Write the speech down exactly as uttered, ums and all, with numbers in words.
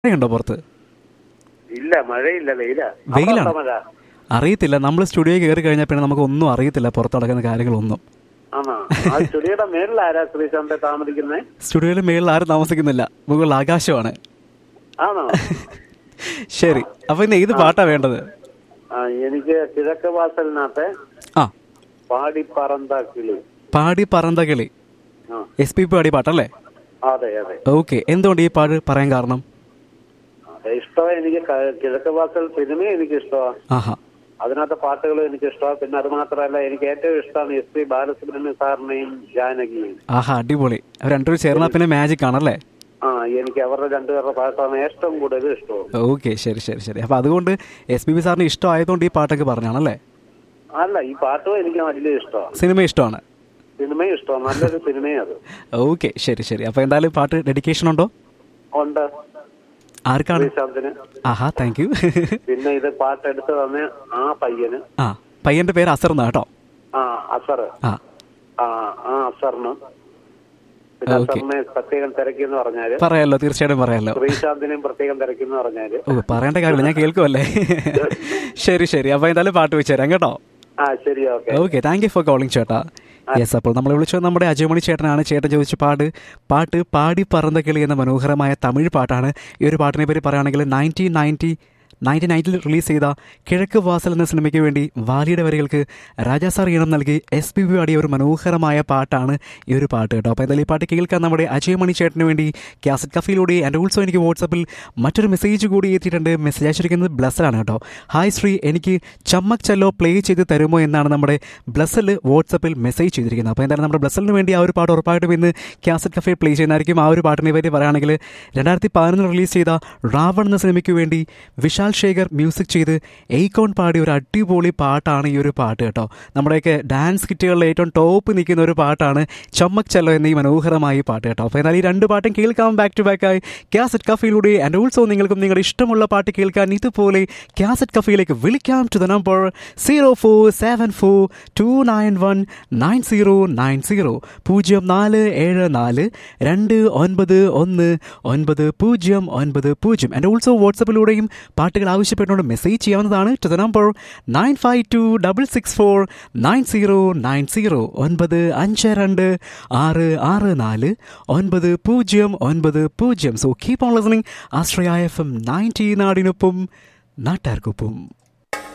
മഴയുണ്ടോ പുറത്ത്? ഇല്ല, മഴയില്ല, വെയിലാ. വെയിലാണ്. അവിടെയുണ്ടോ മഴ? അറിയത്തില്ല, നമ്മൾ സ്റ്റുഡിയോ കയറി കഴിഞ്ഞാൽ പിന്നെ നമുക്ക് ഒന്നും അറിയത്തില്ല, പുറത്ത് നടക്കുന്ന കാര്യങ്ങളൊന്നും. ആണോ? ആ സ്റ്റുഡിയോയുടെ മേളിൽ ആരാ ശ്രീശാന്തെ താമസിക്കുന്നേ? സ്റ്റുഡിയോയിൽ മേളിൽ ആരും താമസിക്കുന്നില്ല, മുകളിൽ ആകാശമാണ്. ആണോ? ശരി, അപ്പൊ ഇന്ന് ഏത് പാട്ടാ വേണ്ടത്? ആ, എനിക്ക് കിഴക്ക് വാസലിനകത്തെ ആ, പാടി പറന്ത കിളി. പാടി പറന്ത കിളി, ആ, എസ് പി പാടി പാട്ടല്ലേ? അതെ അതെ. ഓക്കെ, എന്തുകൊണ്ട് ഈ പാട്ട് പറയാൻ കാരണം? അതെ, ഇഷ്ടമാണ് എനിക്ക്. ക- കിഴക്ക് വാസൽ സിനിമയും എനിക്ക് ഇഷ്ടമാണ്. ആഹാ, അതിനകത്തെ പാട്ടുകളും എനിക്ക് ഇഷ്ടമാണ്. പിന്നെ അത് മാത്രമല്ല, എനിക്ക് ഏറ്റവും ഇഷ്ടമാണ് എസ് പി ബാലസുബ്രഹ്മണ്യ സാറിനെയും ജാനകിയും. ആഹാ, അടിപൊളി. അവർ രണ്ടുപേരും ചേർന്നാ പിന്നെ മാജിക് ആണല്ലേ? ആ, എനിക്ക് അവരുടെ രണ്ടുപേരുടെ പാട്ടാണ് ഏറ്റവും കൂടുതൽ ഇഷ്ടവും. ഓക്കെ, ശരി ശരി ശരി. അപ്പൊ അതുകൊണ്ട് എസ് പി ബി സാറിന് ഇഷ്ടമായതുകൊണ്ട് ഈ പാട്ടൊക്കെ പറഞ്ഞാണല്ലേ? അല്ല, ഈ പാട്ടും എനിക്ക് വലിയ ഇഷ്ടമാണ്. സിനിമ ഇഷ്ടമാണ്. സിനിമയും ഇഷ്ടമാണ്, നല്ലൊരു സിനിമയും അത്. ഓക്കെ, ശരി ശരി. അപ്പൊ എന്തായാലും പാട്ട് ഡെഡിക്കേഷൻ ഉണ്ടോ? ഉണ്ട്, ആർക്കാണ്? ശ്രീശാന്തിന്. ആഹാ, താങ്ക് യു. പിന്നെ ഇത് പാട്ടെടുത്ത് തന്നെ ആ പയ്യന്. ആ, പയ്യന്റെ പേര് അസർ എന്നാ കേട്ടോ. ആ, അസർ. ആ, ആ ആ അസറിന്. പിന്നെ ഓക്കെ. അസറിനെ പ്രത്യേകം തിരക്കിന്ന് പറഞ്ഞാല്, പറയാലോ, തീർച്ചയായിട്ടും പറയാലോ. ശ്രീശാന്തിനെയും പ്രത്യേകം തിരക്കിന്ന് പറഞ്ഞാല്. ഓ, പറയേണ്ട കാര്യമില്ല, ഞാൻ കേൾക്കുമല്ലേ. ശരി ശരി. അപ്പൊ എന്തായാലും പാട്ട് വെച്ച് തരാം കേട്ടോ. ആ, ശരി, okay. Okay, thank you for calling ചേട്ടാ. യെസ്, അപ്പോൾ നമ്മൾ വിളിച്ചത് നമ്മുടെ അജയമണി ചേട്ടനാണ്. ചേട്ടൻ ചോദിച്ച പാട്ട് പാട്ട് പാടി പറന്ന കിളി എന്ന മനോഹരമായ തമിഴ് പാട്ടാണ്. ഈ ഒരു പാട്ടിനെ പറ്റി പറയുകയാണെങ്കിൽ നയൻറ്റീൻ നയൻറ്റി നയൻറ്റീൻ നയൻറ്റിയിൽ റിലീസ് ചെയ്ത കിഴക്ക് വാസൽ എന്ന സിനിമയ്ക്ക് വേണ്ടി വാലിയുടെ വരികൾക്ക് രാജാ സാർ ഈണം നൽകി എസ് പി ബി പാടിയ ഒരു മനോഹരമായ പാട്ടാണ് ഈ ഒരു പാട്ട് കേട്ടോ. അപ്പോൾ എന്തായാലും ഈ പാട്ട് കേൾക്കാൻ നമ്മുടെ അജയമണി ചേട്ടന് വേണ്ടി കാസറ്റ് കഫയിലൂടെ ആൻഡ് ഓൾസോ എനിക്ക് വാട്സപ്പിൽ മറ്റൊരു മെസ്സേജ് കൂടി എത്തിയിട്ടുണ്ട്. മെസ്സേജ് അയച്ചിരിക്കുന്നത് ബ്ലസ്സലാണ് കേട്ടോ. ഹായ് ശ്രീ, എനിക്ക് ചമ്മക് ചല്ലോ പ്ലേ ചെയ്ത് തരുമോ എന്നാണ് നമ്മുടെ ബ്ലസ്സിൽ വാട്സപ്പിൽ മെസ്സേജ് ചെയ്തിരിക്കുന്നത്. അപ്പോൾ എന്തായാലും നമ്മുടെ ബ്ലസ്സിന് വേണ്ടി ആ ഒരു പാട്ട് ഉറപ്പായിട്ടും ഇന്ന് കാസറ്റ് കഫയിൽ പ്ലേ ചെയ്യുന്നതായിരിക്കും. ആ ഒരു പാട്ടിനെ പറ്റി പറയുകയാണെങ്കിൽ രണ്ടായിരത്തി പതിനൊന്നിൽ റിലീസ് ചെയ്ത റാവൺ എന്ന സിനിമയ്ക്ക് വേണ്ടി വിശാൽ ശേഖർ മ്യൂസിക് ചെയ്ത് എയ്ക്കോൺ പാടിയ ഒരു അടിപൊളി പാട്ടാണ് ഈ ഒരു പാട്ട് കേട്ടോ. നമ്മുടെയൊക്കെ ഡാൻസ് കിറ്റുകളിൽ ഏറ്റവും ടോപ്പ് നിൽക്കുന്ന ഒരു പാട്ടാണ് ചമ്മക് ചല്ലോ എന്ന ഈ മനോഹരമായ പാട്ട് കേട്ടോ. അപ്പോൾ എന്നാൽ ഈ രണ്ട് പാട്ടും കേൾക്കാം ബാക്ക് ടു ബാക്ക് ആയി കാസറ്റ് കഫയിലൂടെ. ആൻഡ് ഓൾസോ നിങ്ങൾക്കും നിങ്ങളുടെ ഇഷ്ടമുള്ള പാട്ട് കേൾക്കാൻ ഇതുപോലെ കാസറ്റ് കഫയിലേക്ക് വിളിക്കാം to the number zero four seven four to nine one nine zero nine zero പൂജ്യം നാല് ഏഴ് നാല് രണ്ട് ഒൻപത് ഒന്ന് ഒൻപത് പൂജ്യം ഒൻപത് പൂജ്യം. ആൻഡ് ഓൾസോ വാട്സപ്പിലൂടെയും പാട്ടുകൾ ആവശ്യപ്പെട്ടുകൊണ്ട് മെസ്സേജ് ചെയ്യാവുന്നതാണ് to the number nine five to double six four nine zero nine zero ഒൻപത് അഞ്ച് രണ്ട് ആറ് ആറ് നാല് ഒൻപത് പൂജ്യം ഒൻപത് പൂജ്യം. So keep on listening Ashraya F M ninety, നാടിനൊപ്പം നാട്ടാർക്കൊപ്പം.